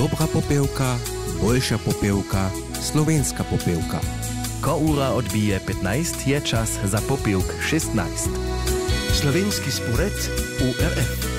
Dobra popevka, boljša popevka, slovenska popevka. Ko ura odbije 15, je čas za popevk 16. Slovenski spored URF.